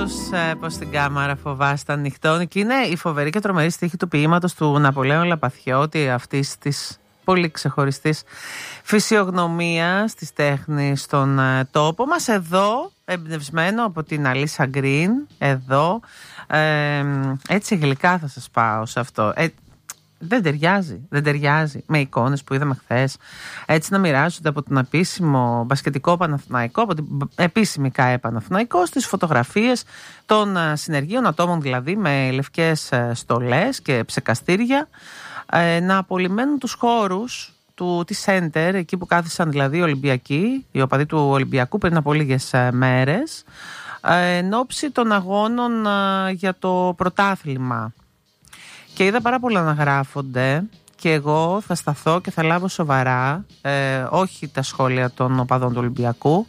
τους πως την κάμαρα φοβάσταν νυχτώνει. Και είναι η φοβερή και τρομερή στίχη του ποίηματος του Ναπολέον Λαπαθιώτη, αυτής της πολύ ξεχωριστής φυσιογνωμίας της τέχνης στον τόπο μας. Εδώ, εμπνευσμένο από την Αλίσσα Γκριν, εδώ, έτσι γλυκά θα σας πάω σε αυτό. Δεν ταιριάζει με εικόνες που είδαμε χθες. Έτσι να μοιράζονται από τον επίσημο μπασκετικό Παναθηναϊκό, από την επίσημη ΚΑΕ Παναθηναϊκό, στις φωτογραφίες των συνεργείων ατόμων, δηλαδή με λευκές στολές και ψεκαστήρια, να απολυμμένουν τους χώρους της Center, εκεί που κάθισαν δηλαδή οι Ολυμπιακοί, οι οπαδοί του Ολυμπιακού πριν από λίγες μέρες, εν ώψη των αγώνων για το πρωτάθλημα. Και είδα πάρα πολλά να γράφονται και εγώ θα σταθώ και θα λάβω σοβαρά, όχι τα σχόλια των οπαδών του Ολυμπιακού,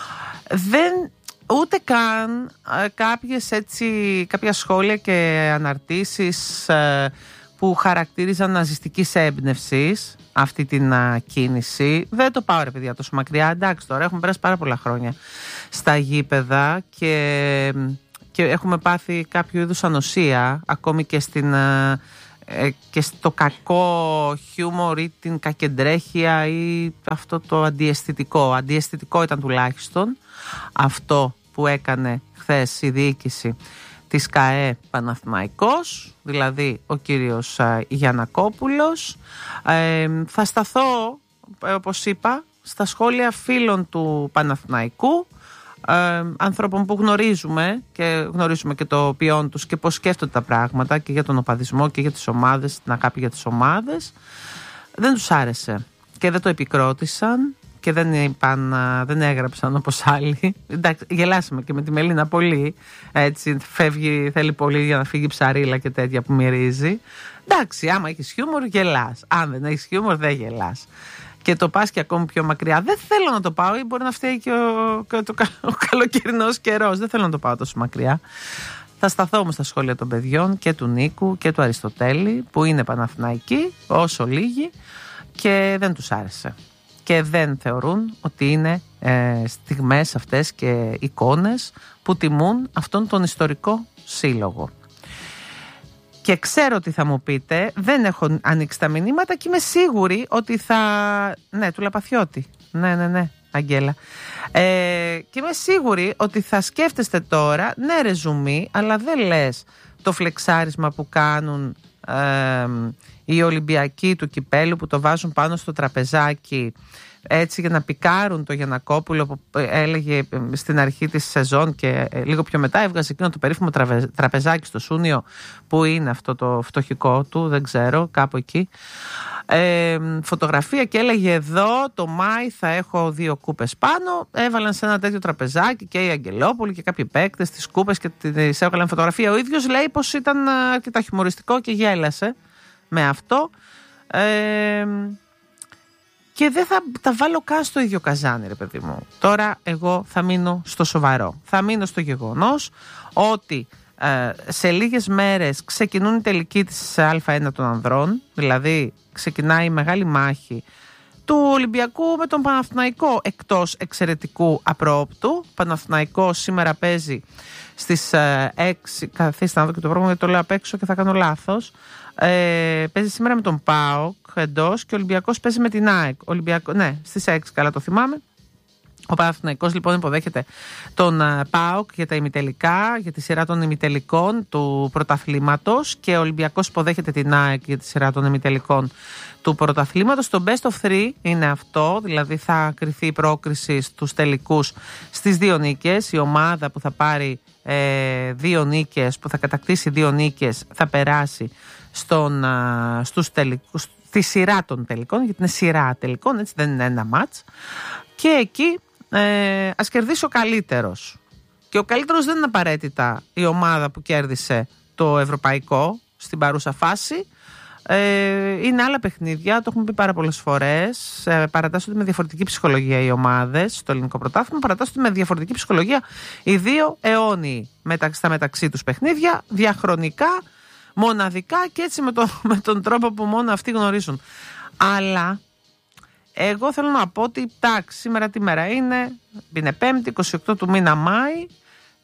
ούτε καν κάποια σχόλια και αναρτήσεις που χαρακτήριζαν ναζιστικής έμπνευσης αυτή την κίνηση. Δεν το πάω ρε παιδιά τόσο μακριά, εντάξει, τώρα έχουμε περάσει πάρα πολλά χρόνια στα γήπεδα και έχουμε πάθει κάποιο είδους ανοσία ακόμη και στο κακό χιούμορ ή την κακεντρέχεια ή αυτό το αντιαισθητικό. Αντιαισθητικό ήταν τουλάχιστον αυτό που έκανε χθες η διοίκηση της ΚΑΕ Παναθηναϊκός, δηλαδή ο κύριος Γιαννακόπουλος. Θα σταθώ, όπως είπα, στα σχόλια φίλων του Παναθηναϊκού, ανθρώπων που γνωρίζουμε και το ποιόν τους και πώς σκέφτονται τα πράγματα και για τον οπαδισμό και για τις ομάδες, την αγάπη για τις ομάδες. Δεν τους άρεσε και δεν το επικρότησαν και δεν έγραψαν όπως άλλοι. Εντάξει, γελάσαμε και με τη Μελίνα πολύ, έτσι, θέλει πολύ για να φύγει ψαρίλα και τέτοια που μυρίζει. Εντάξει, άμα έχεις χιούμορ γελάς, αν δεν έχεις χιούμορ δεν γελάς. Και το πας και ακόμη πιο μακριά. Δεν θέλω να το πάω, ή μπορεί να φταίει και ο καλοκαιρινός καιρός. Δεν θέλω να το πάω τόσο μακριά. Θα σταθώ όμως στα σχόλια των παιδιών και του Νίκου και του Αριστοτέλη, που είναι Παναθηναϊκοί, όσο λίγοι, και δεν τους άρεσε. Και δεν θεωρούν ότι είναι στιγμές αυτές και εικόνες που τιμούν αυτόν τον ιστορικό σύλλογο. Και ξέρω ότι θα μου πείτε, δεν έχω ανοίξει τα μηνύματα και είμαι σίγουρη ότι θα... Ναι, του Λαπαθιώτη. Ναι, Αγγέλα. Και είμαι σίγουρη ότι θα σκέφτεστε τώρα, ναι ρε Ζουμί, αλλά δεν λες το φλεξάρισμα που κάνουν οι Ολυμπιακοί του κυπέλου, που το βάζουν πάνω στο τραπεζάκι, έτσι για να πικάρουν το Γιαννακόπουλο που έλεγε στην αρχή της σεζόν και λίγο πιο μετά έβγαζε εκείνο το περίφημο τραπεζάκι στο Σούνιο, που είναι αυτό το φτωχικό του, δεν ξέρω, κάπου εκεί, φωτογραφία, και έλεγε εδώ το Μάη θα έχω 2 κούπες πάνω. Έβαλαν σε ένα τέτοιο τραπεζάκι και οι Αγγελόπουλοι και κάποιοι παίκτες τις κούπες και τις έβγαλαν φωτογραφία. Ο ίδιος λέει πως ήταν αρκετά χιουμοριστικό και γέλασε με αυτό. Και δεν θα τα βάλω καν στο ίδιο καζάνι, ρε παιδί μου. Τώρα εγώ θα μείνω στο σοβαρό. Θα μείνω στο γεγονός ότι σε λίγες μέρες ξεκινούν οι τελικοί της Α1 των ανδρών. Δηλαδή ξεκινάει η μεγάλη μάχη του Ολυμπιακού με τον Παναθηναϊκό, εκτός εξαιρετικού απρόοπτου. Παναθηναϊκός σήμερα παίζει στις 6. Καθίστε να δω και το πρόγραμμα, γιατί το λέω απ' έξω και θα κάνω λάθος. Παίζει σήμερα με τον ΠΑΟΚ εντός και ο Ολυμπιακός παίζει με την ΑΕΚ. Ναι, στις 6, καλά το θυμάμαι. Ο Παναθηναϊκός λοιπόν υποδέχεται τον ΠΑΟΚ για τα ημιτελικά, για τη σειρά των ημιτελικών του πρωταθλήματος, και ο Ολυμπιακός υποδέχεται την ΑΕΚ για τη σειρά των ημιτελικών του πρωταθλήματος. Το best of 3 είναι αυτό, δηλαδή θα κριθεί η πρόκριση στους τελικούς στις 2 νίκες. Η ομάδα που θα πάρει 2 νίκες, που θα κατακτήσει 2 νίκες, θα περάσει στους τελικούς, στη σειρά των τελικών, γιατί είναι σειρά τελικών, έτσι, δεν είναι ένα μάτς. Και εκεί ας κερδίσει ο καλύτερος. Και ο καλύτερος δεν είναι απαραίτητα η ομάδα που κέρδισε το ευρωπαϊκό στην παρούσα φάση. Είναι άλλα παιχνίδια, το έχουμε πει πάρα πολλές φορές. Παρατάσσονται με διαφορετική ψυχολογία οι ομάδες στο ελληνικό πρωτάθλημα, παρατάσσονται με διαφορετική ψυχολογία οι 2 αιώνιοι στα μεταξύ τους παιχνίδια, διαχρονικά, μοναδικά, και έτσι με τον τρόπο που μόνο αυτοί γνωρίζουν. Αλλά εγώ θέλω να πω ότι, εντάξει, σήμερα τι μέρα είναι 5η, 28 του μήνα Μάη,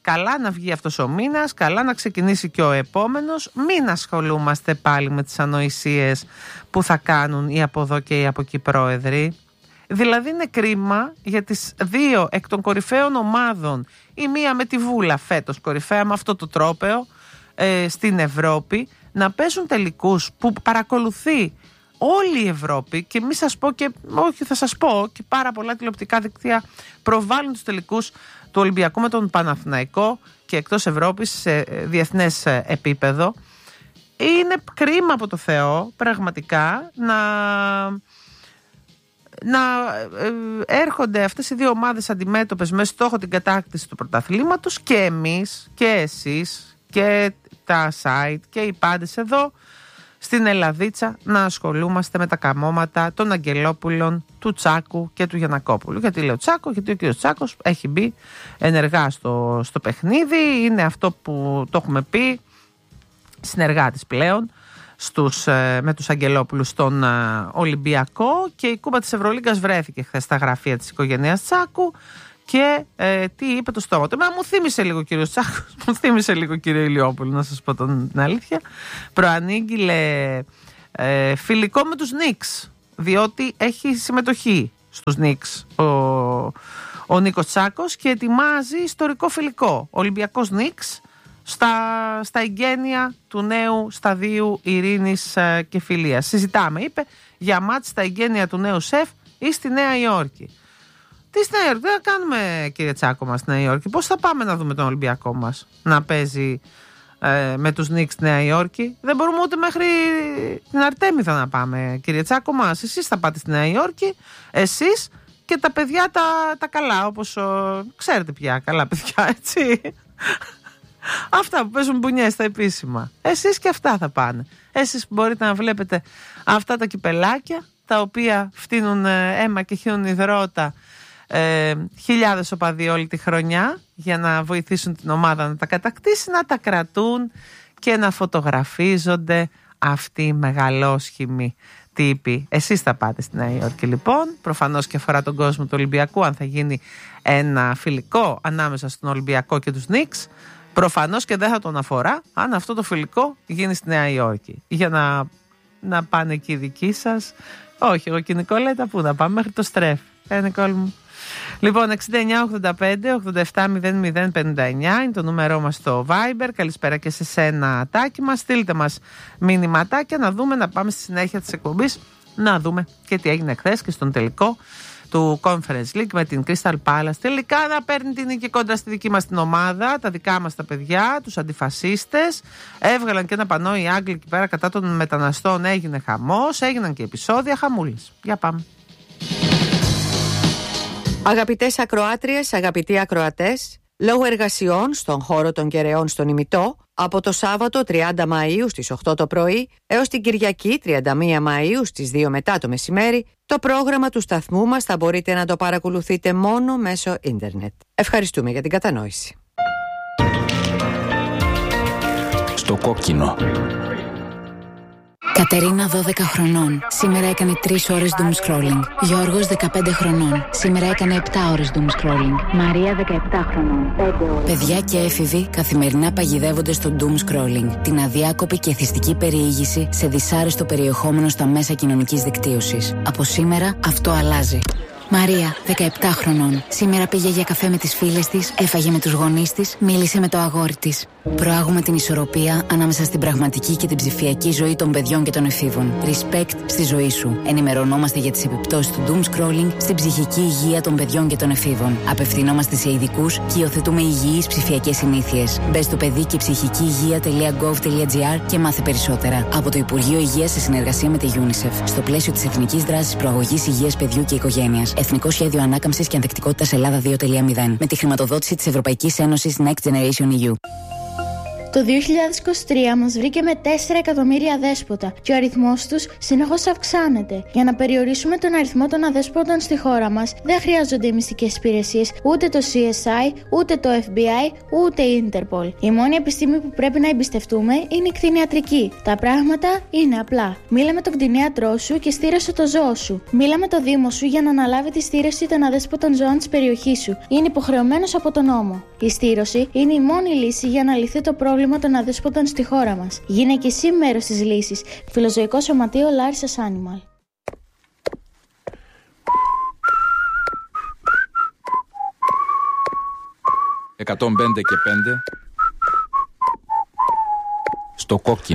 καλά να βγει αυτός ο μήνας, καλά να ξεκινήσει και ο επόμενος. Μην ασχολούμαστε πάλι με τις ανοησίες που θα κάνουν οι από εδώ και οι από εκεί πρόεδροι. Δηλαδή είναι κρίμα για τις δύο εκ των κορυφαίων ομάδων, η μία με τη Βούλα φέτος κορυφαία με αυτό το τρόπαιο στην Ευρώπη, να παίζουν τελικούς που παρακολουθεί όλη η Ευρώπη, και μη σας πω και, όχι θα σας πω, και πάρα πολλά τηλεοπτικά δικτύα προβάλλουν τους τελικούς του Ολυμπιακού με τον Παναθηναϊκό και εκτός Ευρώπης σε διεθνές επίπεδο. Είναι κρίμα από το Θεό πραγματικά να έρχονται αυτές οι δύο ομάδες αντιμέτωπες με στόχο την κατάκτηση του πρωταθλήματος, και εμείς και εσείς και τα site και οι πάντες εδώ στην Ελλαδίτσα να ασχολούμαστε με τα καμώματα των Αγγελόπουλων, του Τσάκου και του Γιαννακόπουλου. Γιατί λέω Τσάκο? Γιατί ο κύριος Τσάκος έχει μπει ενεργά στο παιχνίδι, είναι αυτό που το έχουμε πει, συνεργάτης πλέον με τους Αγγελόπουλους στον Ολυμπιακό, και η κούπα της Ευρωλίγκας βρέθηκε χθες στα γραφεία της οικογένειας Τσάκου. Και τι είπε το στόμα του? Μου θύμισε λίγο ο κύριος Τσάκος, μου θύμισε λίγο κύριο Ηλιόπουλο, να σας πω την αλήθεια. Προανήγγειλε φιλικό με τους Νίξ, διότι έχει συμμετοχή στους Νίξ ο Νίκος Τσάκος, και ετοιμάζει ιστορικό φιλικό Ολυμπιακός Νίξ στα εγγένεια του νέου σταδίου ειρήνης και φιλίας. Συζητάμε, είπε, για μάτς στα εγγένεια του νέου σεφ ή στη Νέα Υόρκη. Τι στη Νέα Υόρκη, δεν θα κάνουμε, κύριε Τσάκο μας, στη Νέα Υόρκη? Πώς θα πάμε να δούμε τον Ολυμπιακό μας να παίζει με τους Νίξ στη Νέα Υόρκη? Δεν μπορούμε ούτε μέχρι την Αρτέμιδα να πάμε, κύριε Τσάκο μας. Εσείς θα πάτε στη Νέα Υόρκη, εσείς και τα παιδιά τα καλά, όπως ξέρετε πια, καλά παιδιά, έτσι. Αυτά που παίζουν μπουνιές στα επίσημα. Εσείς και αυτά θα πάνε. Εσείς μπορείτε να βλέπετε αυτά τα κυπελάκια, τα οποία φτύνουν αίμα και χύνουν υδρότα χιλιάδες οπαδοί όλη τη χρονιά, για να βοηθήσουν την ομάδα να τα κατακτήσει, να τα κρατούν και να φωτογραφίζονται αυτοί οι μεγαλόσχημοι τύποι. Εσείς θα πάτε στη Νέα Υόρκη λοιπόν, προφανώς και αφορά τον κόσμο του Ολυμπιακού, αν θα γίνει ένα φιλικό ανάμεσα στον Ολυμπιακό και τους Νίξ. Προφανώς και δεν θα τον αφορά αν αυτό το φιλικό γίνει στη Νέα Υόρκη, για να πάνε εκεί οι δικοί σας. Όχι, εγώ και η Νικόλετα πού να πάμε, μέχρι το Στρέφ. Νικόλ μου. Λοιπόν, 69-85-87-00-59 είναι το νούμερό μας στο Viber. Καλησπέρα και σε σένα, Τάκη μας. Στείλτε μας μηνυματάκια να δούμε, να πάμε στη συνέχεια της εκπομπής, να δούμε και τι έγινε χθες και στον τελικό του Conference League με την Crystal Palace. Τελικά να παίρνει την νίκη κόντρα στη δική μας την ομάδα, τα δικά μας τα παιδιά, τους αντιφασίστες. Έβγαλαν και ένα πανό οι Άγγλοι εκεί πέρα κατά των μεταναστών, έγινε χαμός, έγιναν και επεισόδια, χαμούλες. Για πάμε. Αγαπητές ακροάτριες, αγαπητοί ακροατές, λόγω εργασιών στον χώρο των Κεραιών στον Ημιτό, από το Σάββατο 30 Μαΐου στις 8 το πρωί έως την Κυριακή 31 Μαΐου στις 2 μετά το μεσημέρι, το πρόγραμμα του σταθμού μας θα μπορείτε να το παρακολουθείτε μόνο μέσω ίντερνετ. Ευχαριστούμε για την κατανόηση. Στο κόκκινο. Κατερίνα 12 χρονών. Σήμερα έκανε 3 ώρες doom scrolling. Γιώργος 15 χρονών. Σήμερα έκανε 7 ώρες doom scrolling. Μαρία 17 χρονών. 5 ώρες. Παιδιά και έφηβοι καθημερινά παγιδεύονται στο doom scrolling, την αδιάκοπη και εθιστική περιήγηση σε δυσάρεστο περιεχόμενο στα μέσα κοινωνικής δικτύωσης. Από σήμερα αυτό αλλάζει. Μαρία, 17 χρονών. Σήμερα πήγε για καφέ με τις φίλες της, έφαγε με τους γονείς της, μίλησε με το αγόρι της. Προάγουμε την ισορροπία ανάμεσα στην πραγματική και την ψηφιακή ζωή των παιδιών και των εφήβων. Respect στη ζωή σου. Ενημερωνόμαστε για τις επιπτώσεις του doom scrolling στην ψυχική υγεία των παιδιών και των εφήβων. Απευθυνόμαστε σε ειδικούς και υιοθετούμε υγιείς ψηφιακές συνήθειες. Μπες στο παιδί και ψυχική υγεία.gov.gr και μάθε περισσότερα. Από το Υπουργείο Υγείας σε συνεργασία με τη UNICEF. Στο πλαίσιο της Εθνικής Δράσης Προαγωγής Υγείας Παιδιού και Οικογένειας. Εθνικό Σχέδιο Ανάκαμψης και Ανθεκτικότητας Ελλάδα 2.0. Με τη χρηματοδότηση της Ευρωπαϊκής Ένωσης Next Generation EU. Το 2023 μας βρήκε με 4 εκατομμύρια αδέσποτα και ο αριθμός τους συνεχώς αυξάνεται. Για να περιορίσουμε τον αριθμό των αδέσποτων στη χώρα μας, δεν χρειάζονται οι μυστικές υπηρεσίες, ούτε το CSI, ούτε το FBI, ούτε η Interpol. Η μόνη επιστήμη που πρέπει να εμπιστευτούμε είναι η κτηνιατρική. Τα πράγματα είναι απλά. Μίλα με τον κτηνίατρό σου και στήρωσε το ζώο σου. Μίλα με το Δήμο σου για να αναλάβει τη στήρωση των αδέσποτων ζώων της περιοχής σου. Είναι υποχρεωμένος από τον νόμο. Η στήρωση είναι η μόνη λύση για να λυθεί το πρόβλημα των αδέσποτων στη χώρα μας. Γίνε και εσύ μέρος της λύσης. Φιλοζωικό Σωματείο Larissa's Animal. 105 και 5 στο κόκκινο.